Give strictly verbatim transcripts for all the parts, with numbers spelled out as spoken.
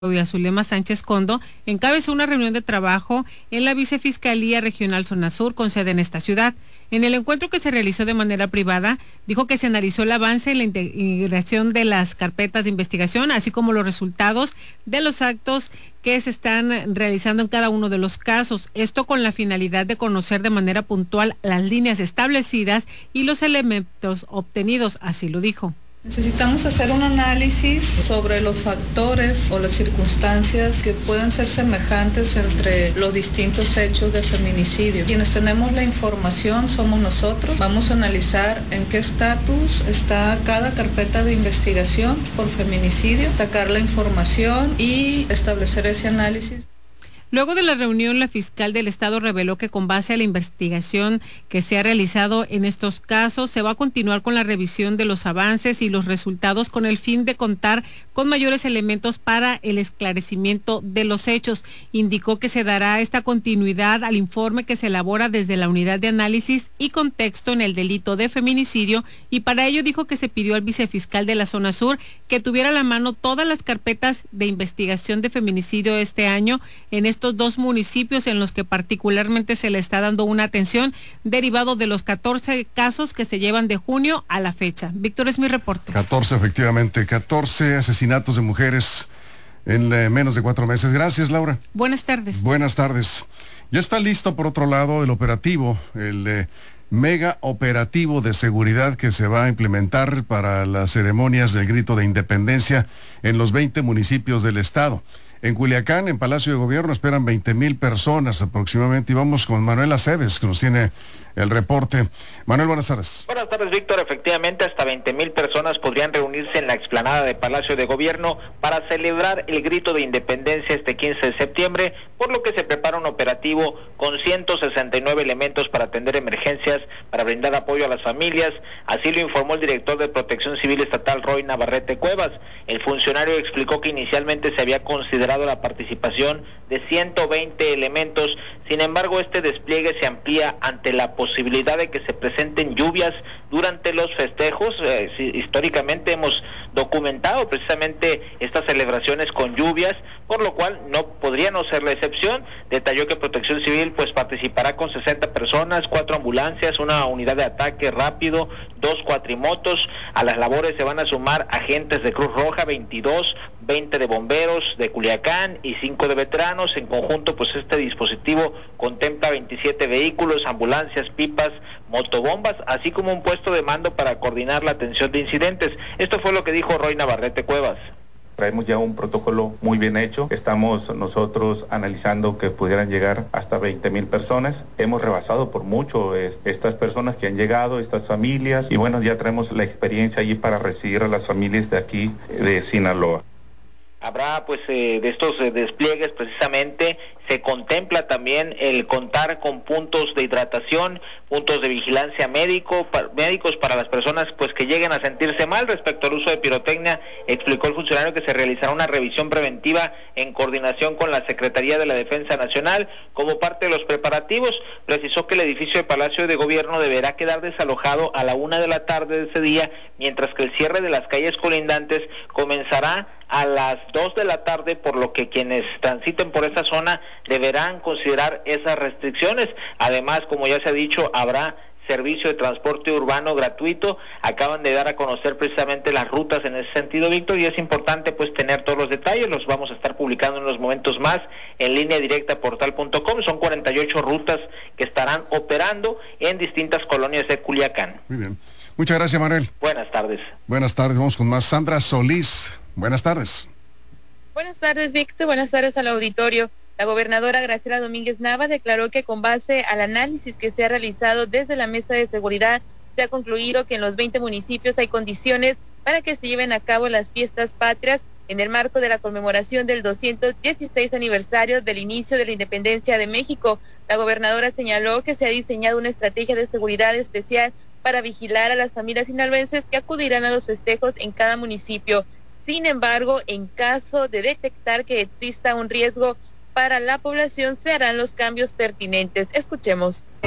Claudia Zulema Sánchez Condo, encabezó una reunión de trabajo en la Vicefiscalía Regional Zona Sur con sede en esta ciudad. En el encuentro que se realizó de manera privada, dijo que se analizó el avance en la integración de las carpetas de investigación, así como los resultados de los actos que se están realizando en cada uno de los casos. Esto con la finalidad de conocer de manera puntual las líneas establecidas y los elementos obtenidos, así lo dijo. Necesitamos hacer un análisis sobre los factores o las circunstancias que pueden ser semejantes entre los distintos hechos de feminicidio. Quienes tenemos la información somos nosotros. Vamos a analizar en qué estatus está cada carpeta de investigación por feminicidio, sacar la información y establecer ese análisis. Luego de la reunión, la fiscal del estado reveló que con base a la investigación que se ha realizado en estos casos, se va a continuar con la revisión de los avances y los resultados con el fin de contar con mayores elementos para el esclarecimiento de los hechos. Indicó que se dará esta continuidad al informe que se elabora desde la unidad de análisis y contexto en el delito de feminicidio, y para ello dijo que se pidió al vicefiscal de la zona sur que tuviera a la mano todas las carpetas de investigación de feminicidio este año en estos estos dos municipios en los que particularmente se le está dando una atención derivado de los catorce casos que se llevan de junio a la fecha. Víctor, es mi reporte. catorce, efectivamente, catorce asesinatos de mujeres en eh, menos de cuatro meses. Gracias, Laura. Buenas tardes. Buenas tardes. Ya está listo, por otro lado, el operativo, el eh, mega operativo de seguridad que se va a implementar para las ceremonias del Grito de Independencia en los veinte municipios del estado. En Culiacán, en Palacio de Gobierno, esperan veinte mil personas aproximadamente. Y vamos con Manuel Aceves, que nos tiene el reporte. Manuel, buenas tardes. Buenas tardes, Víctor. Efectivamente, hasta veinte mil personas podrían reunirse en la explanada de Palacio de Gobierno para celebrar el Grito de Independencia este quince de septiembre, por lo que se prepara un operativo con ciento sesenta y nueve elementos para atender emergencias, para brindar apoyo a las familias. Así lo informó el director de Protección Civil Estatal, Roy Navarrete Cuevas. El funcionario explicó que inicialmente se había considerado la participación de ciento veinte elementos. Sin embargo, este despliegue se amplía ante la posibilidad de que se presenten lluvias durante los festejos. Eh, sí, históricamente hemos documentado precisamente estas celebraciones con lluvias, por lo cual no podría no ser la excepción. Detalló que Protección Civil pues participará con sesenta personas, cuatro ambulancias, una unidad de ataque rápido, dos cuatrimotos. A las labores se van a sumar agentes de Cruz Roja, veintidós, veinte de bomberos de Culiacán y cinco de veteranos. En conjunto, pues este dispositivo contempla veintisiete vehículos, ambulancias, pipas, motobombas, así como un puesto de mando para coordinar la atención de incidentes. Esto fue lo que dijo Roy Navarrete Cuevas. Traemos ya un protocolo muy bien hecho. Estamos nosotros analizando que pudieran llegar hasta veinte mil personas. Hemos rebasado por mucho es, estas personas que han llegado, estas familias, y bueno, ya traemos la experiencia allí para recibir a las familias de aquí, de Sinaloa. Habrá pues eh, de estos eh, despliegues precisamente, se contempla también el contar con puntos de hidratación, puntos de vigilancia médico, pa, médicos para las personas pues que lleguen a sentirse mal. Respecto al uso de pirotecnia, explicó el funcionario que se realizará una revisión preventiva en coordinación con la Secretaría de la Defensa Nacional como parte de los preparativos. Precisó que el edificio de Palacio de Gobierno deberá quedar desalojado a la una de la tarde de ese día, mientras que el cierre de las calles colindantes comenzará a las dos de la tarde, por lo que quienes transiten por esa zona deberán considerar esas restricciones. Además, como ya se ha dicho, habrá servicio de transporte urbano gratuito. Acaban de dar a conocer precisamente las rutas en ese sentido, Víctor, y es importante pues tener todos los detalles. Los vamos a estar publicando en unos momentos más en línea directa portal punto com. Son cuarenta y ocho rutas que estarán operando en distintas colonias de Culiacán. Muy bien. Muchas gracias, Manuel. Buenas tardes. Buenas tardes. Vamos con más. Sandra Solís. Buenas tardes. Buenas tardes, Víctor. Buenas tardes al auditorio. La gobernadora Graciela Domínguez Nava declaró que con base al análisis que se ha realizado desde la Mesa de Seguridad, se ha concluido que en los veinte municipios hay condiciones para que se lleven a cabo las fiestas patrias en el marco de la conmemoración del doscientos dieciséis aniversario del inicio de la independencia de México. La gobernadora señaló que se ha diseñado una estrategia de seguridad especial para vigilar a las familias sinaloenses que acudirán a los festejos en cada municipio. Sin embargo, en caso de detectar que exista un riesgo para la población, se harán los cambios pertinentes. Escuchemos.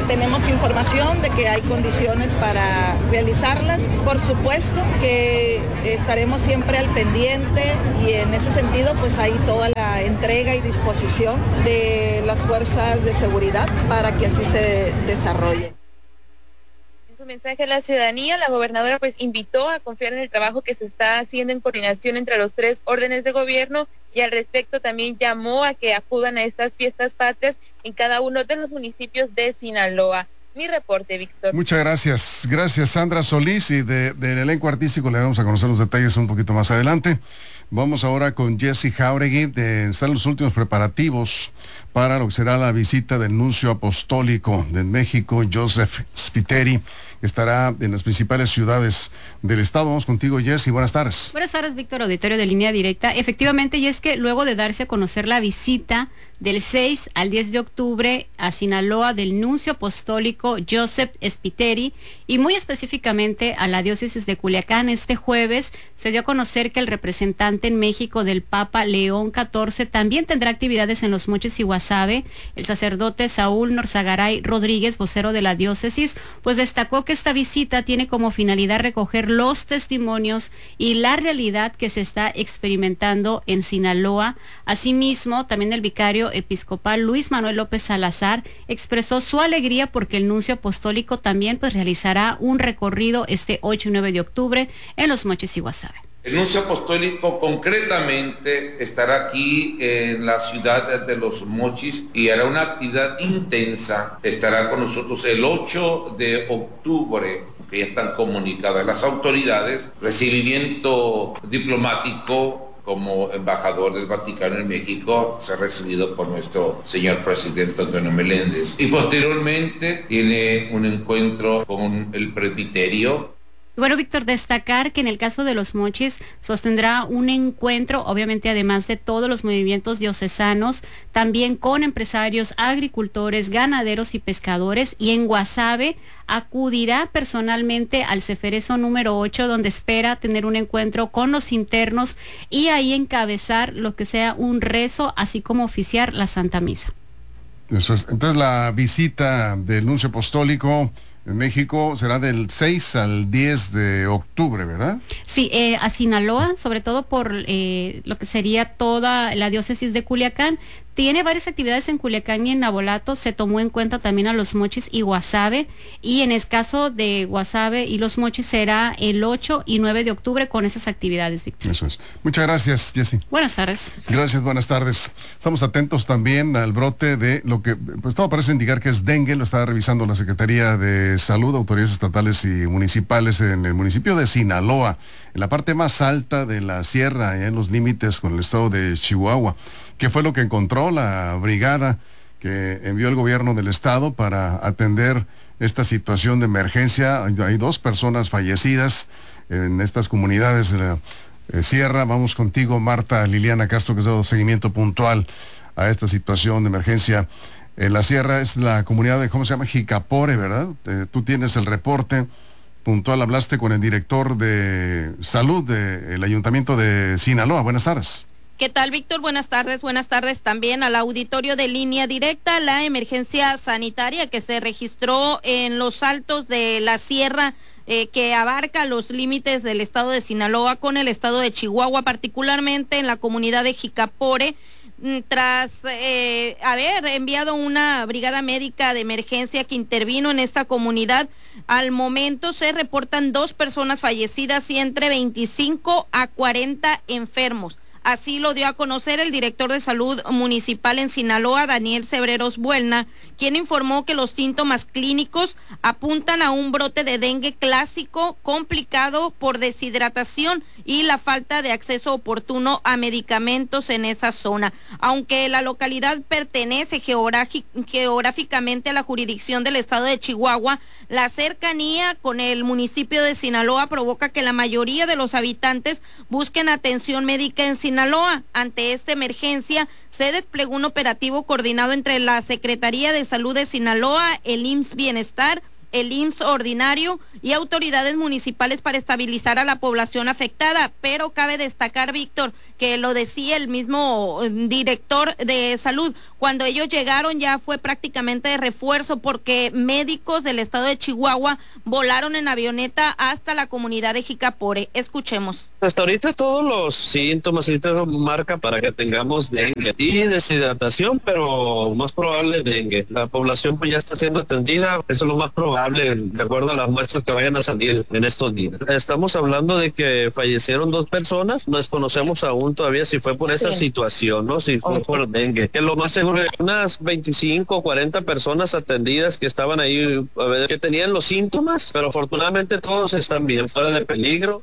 tenemos información de que hay condiciones para realizarlas. Por supuesto que estaremos siempre al pendiente y en ese sentido pues hay toda la entrega y disposición de las fuerzas de seguridad para que así se desarrolle. En su mensaje a la ciudadanía, la gobernadora pues invitó a confiar en el trabajo que se está haciendo en coordinación entre los tres órdenes de gobierno y al respecto también llamó a que acudan a estas fiestas patrias en cada uno de los municipios de Sinaloa. Mi reporte, Víctor. Muchas gracias. Gracias, Sandra Solís, y de, del elenco artístico le vamos a conocer los detalles un poquito más adelante. Vamos ahora con Jessy Jauregui. De, están los últimos preparativos para lo que será la visita del nuncio apostólico de México, Joseph Spiteri, que estará en las principales ciudades del estado. Vamos contigo, Jessy. Buenas tardes. Buenas tardes, Víctor, auditorio de Línea Directa. Efectivamente, y es que luego de darse a conocer la visita del seis al diez de octubre a Sinaloa del nuncio apostólico Joseph Spiteri y muy específicamente a la diócesis de Culiacán, este jueves se dio a conocer que el representante en México del Papa León catorce también tendrá actividades en Los Mochis y Guasave. El sacerdote Saúl Norzagaray Rodríguez, vocero de la diócesis, pues destacó que esta visita tiene como finalidad recoger los testimonios y la realidad que se está experimentando en Sinaloa. Asimismo, también el vicario episcopal Luis Manuel López Salazar expresó su alegría porque el nuncio apostólico también pues realizará un recorrido este ocho y nueve de octubre en Los Mochis y Guasave. El nuncio apostólico concretamente estará aquí en la ciudad de Los Mochis y hará una actividad intensa. Estará con nosotros el ocho de octubre, que ya están comunicadas las autoridades, recibimiento diplomático como embajador del Vaticano en México, se ha recibido por nuestro señor presidente Antonio Meléndez. Y posteriormente tiene un encuentro con el presbiterio. Bueno, Víctor, destacar que en el caso de Los Mochis sostendrá un encuentro, obviamente además de todos los movimientos diocesanos, también con empresarios, agricultores, ganaderos y pescadores, y en Guasave acudirá personalmente al Ceferezo número ocho, donde espera tener un encuentro con los internos y ahí encabezar lo que sea un rezo, así como oficiar la Santa Misa. Eso es. Entonces la visita del nuncio apostólico en México será del seis al diez de octubre, ¿verdad? Sí, eh, a Sinaloa, sobre todo por eh, lo que sería toda la diócesis de Culiacán. Tiene varias actividades en Culiacán y en Navolato, se tomó en cuenta también a Los Mochis y Guasave, y en el caso de Guasave y Los Mochis será el ocho y nueve de octubre con esas actividades, Víctor. Eso es. Muchas gracias, Jessy. Buenas tardes. Gracias, buenas tardes. Estamos atentos también al brote de lo que, pues todo parece indicar que es dengue, lo está revisando la Secretaría de Salud, autoridades estatales y municipales en el municipio de Sinaloa, en la parte más alta de la sierra, en los límites con el estado de Chihuahua. ¿Qué fue lo que encontró la brigada que envió el gobierno del estado para atender esta situación de emergencia? Hay dos personas fallecidas en estas comunidades de la eh, sierra. Vamos contigo, Marta Liliana Castro, que ha dado seguimiento puntual a esta situación de emergencia en la sierra. Es la comunidad de, ¿cómo se llama? Jicapore, ¿verdad? Eh, tú tienes el reporte puntual, hablaste con el director de salud del Ayuntamiento de Sinaloa. Buenas tardes. ¿Qué tal, Víctor? Buenas tardes. Buenas tardes también al auditorio de Línea Directa. La emergencia sanitaria que se registró en los altos de la sierra eh, que abarca los límites del estado de Sinaloa con el estado de Chihuahua, particularmente en la comunidad de Jicapore, tras eh, haber enviado una brigada médica de emergencia que intervino en esta comunidad. Al momento se reportan dos personas fallecidas y entre veinticinco a cuarenta enfermos. Así lo dio a conocer el director de salud municipal en Sinaloa, Daniel Cebreros Buelna, quien informó que los síntomas clínicos apuntan a un brote de dengue clásico complicado por deshidratación y la falta de acceso oportuno a medicamentos en esa zona. Aunque la localidad pertenece geográficamente a la jurisdicción del estado de Chihuahua, la cercanía con el municipio de Sinaloa provoca que la mayoría de los habitantes busquen atención médica en Sinaloa. Sinaloa. Ante esta emergencia se desplegó un operativo coordinado entre la Secretaría de Salud de Sinaloa, el I M S S Bienestar, el I M S S ordinario y autoridades municipales para estabilizar a la población afectada, pero cabe destacar, Víctor, que lo decía el mismo director de salud, cuando ellos llegaron ya fue prácticamente de refuerzo porque médicos del estado de Chihuahua volaron en avioneta hasta la comunidad de Jicapore. Escuchemos. Hasta ahorita todos los síntomas ahorita marca para que tengamos dengue y deshidratación, pero más probable dengue. La población pues ya está siendo atendida, eso es lo más probable de acuerdo a las muestras que vayan a salir en estos días. Estamos hablando de que fallecieron dos personas, no desconocemos aún todavía si fue por esa sí. situación, ¿no? Si fue okay. por dengue. Que lo más seguro es unas veinticinco o cuarenta personas atendidas que estaban ahí, a ver, que tenían los síntomas, pero afortunadamente todos están bien, fuera de peligro.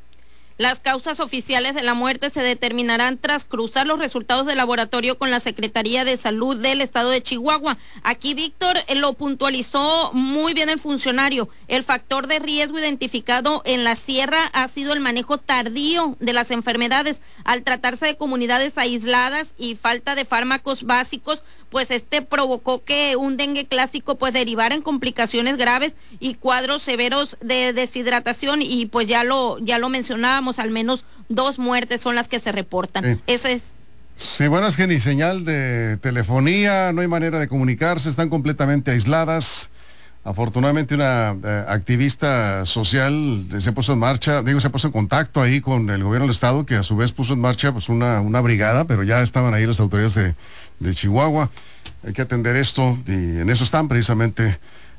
Las causas oficiales de la muerte se determinarán tras cruzar los resultados del laboratorio con la Secretaría de Salud del Estado de Chihuahua. Aquí, Víctor, lo puntualizó muy bien el funcionario. El factor de riesgo identificado en la sierra ha sido el manejo tardío de las enfermedades. Al tratarse de comunidades aisladas y falta de fármacos básicos, pues este provocó que un dengue clásico pues derivara en complicaciones graves y cuadros severos de deshidratación, y pues ya lo ya lo mencionábamos, al menos dos muertes son las que se reportan. Sí. Ese es. Sí, bueno, es que ni señal de telefonía, no hay manera de comunicarse, están completamente aisladas. Afortunadamente una eh, activista social se puso en marcha, digo, se puso en contacto ahí con el gobierno del estado, que a su vez puso en marcha pues una, una brigada, pero ya estaban ahí las autoridades de, de Chihuahua. Hay que atender esto y en eso están precisamente,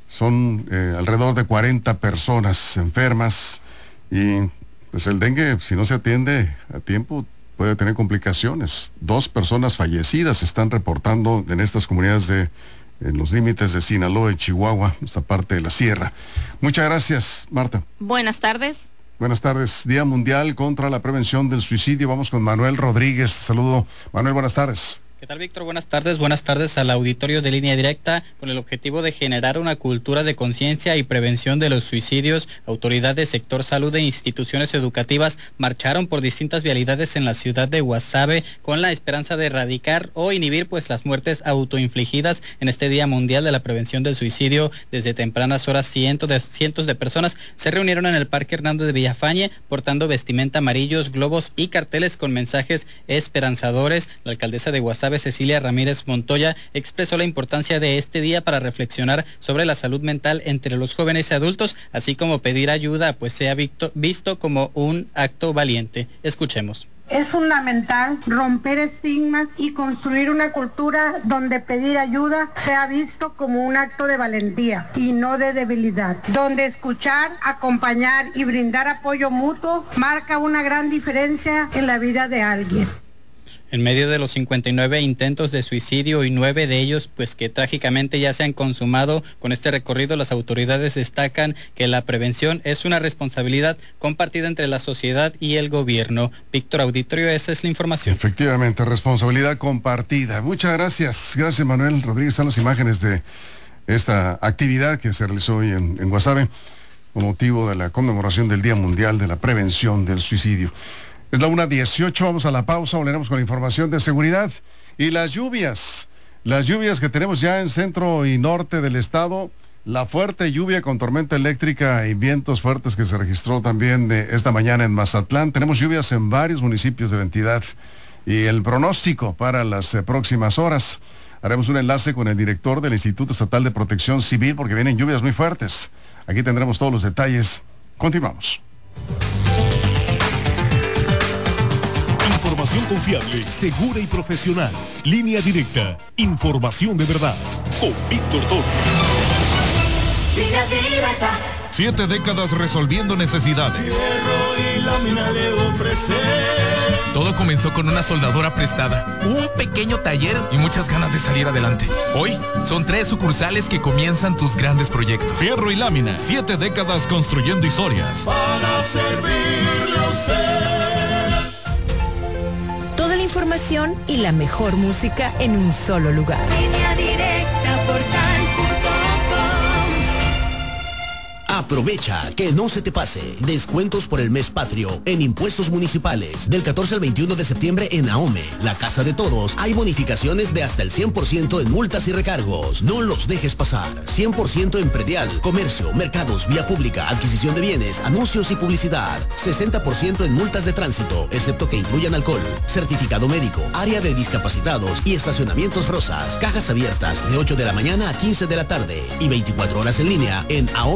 son eh, alrededor de cuarenta personas enfermas y pues el dengue, si no se atiende a tiempo, puede tener complicaciones. Dos personas fallecidas se están reportando en estas comunidades de en los límites de Sinaloa y Chihuahua, esta parte de la sierra. Muchas gracias, Marta. Buenas tardes. Buenas tardes. Día Mundial contra la Prevención del Suicidio. Vamos con Manuel Rodríguez. Saludo. Manuel, buenas tardes. ¿Qué tal, Víctor? Buenas tardes. Buenas tardes al auditorio de Línea Directa. Con el objetivo de generar una cultura de conciencia y prevención de los suicidios, autoridades, sector salud e instituciones educativas marcharon por distintas vialidades en la ciudad de Guasave con la esperanza de erradicar o inhibir pues las muertes autoinfligidas en este Día Mundial de la Prevención del Suicidio. Desde tempranas horas cientos de, cientos de personas se reunieron en el Parque Hernando de Villafañe portando vestimenta amarillos, globos y carteles con mensajes esperanzadores. La alcaldesa de Guasave, Cecilia Ramírez Montoya, expresó la importancia de este día para reflexionar sobre la salud mental entre los jóvenes y adultos, así como pedir ayuda, pues sea visto, visto como un acto valiente. Escuchemos. Es fundamental romper estigmas y construir una cultura donde pedir ayuda sea visto como un acto de valentía y no de debilidad, donde escuchar, acompañar y brindar apoyo mutuo marca una gran diferencia en la vida de alguien. En medio de los cincuenta y nueve intentos de suicidio y nueve de ellos pues que trágicamente ya se han consumado con este recorrido, las autoridades destacan que la prevención es una responsabilidad compartida entre la sociedad y el gobierno. Víctor, auditorio, esa es la información. Efectivamente, responsabilidad compartida. Muchas gracias. Gracias, Manuel Rodríguez. Están las imágenes de esta actividad que se realizó hoy en, en Guasave con motivo de la conmemoración del Día Mundial de la Prevención del Suicidio. Es la una dieciocho, vamos a la pausa, volveremos con la información de seguridad y las lluvias. Las lluvias que tenemos ya en centro y norte del estado, la fuerte lluvia con tormenta eléctrica y vientos fuertes que se registró también de esta mañana en Mazatlán. Tenemos lluvias en varios municipios de la entidad y el pronóstico para las eh, próximas horas. Haremos un enlace con el director del Instituto Estatal de Protección Civil porque vienen lluvias muy fuertes. Aquí tendremos todos los detalles. Continuamos. Información confiable, segura y profesional. Línea Directa. Información de verdad. Con Víctor Toro. Línea Directa. Siete décadas resolviendo necesidades. Fierro y lámina le ofrecer. Todo comenzó con una soldadora prestada, un pequeño taller y muchas ganas de salir adelante. Hoy son tres sucursales que comienzan tus grandes proyectos. Fierro y lámina. Siete décadas construyendo historias. Para servirle a usted. Toda la información y la mejor música en un solo lugar. Línea Directa, portal punto com. Aprovecha que no se te pase. Descuentos por el mes patrio en impuestos municipales. Del catorce al veintiuno de septiembre en AOME, la Casa de Todos, hay bonificaciones de hasta el cien por ciento en multas y recargos. No los dejes pasar. cien por ciento en predial, comercio, mercados, vía pública, adquisición de bienes, anuncios y publicidad. sesenta por ciento en multas de tránsito, excepto que incluyan alcohol. Certificado médico, área de discapacitados y estacionamientos rosas. Cajas abiertas de ocho de la mañana a quince de la tarde y veinticuatro horas en línea en AOME.